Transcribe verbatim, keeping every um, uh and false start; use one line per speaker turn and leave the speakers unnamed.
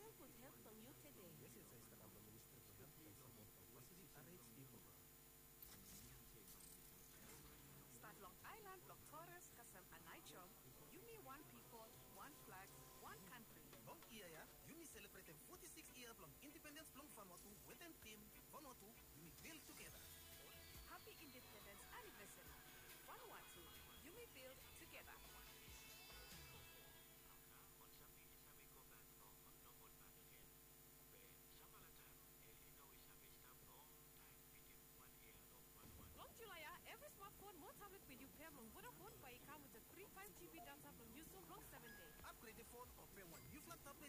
Google could help on you today.
Start Long Island, Block Torres, Kasem and Naichom. You me one people, one flag, one country.
Long year, yeah? You me celebrate forty-six year long independence long Vanuatu with a team. Vanuatu, you me build together.
Happy Independence Anniversary. Vanuatu, you me build together. Long July, every smartphone more tablet with you pair long Vodafone by come with a free five G B data from Yusuf long seven day.
Upgrade the phone or pay one new flat tablet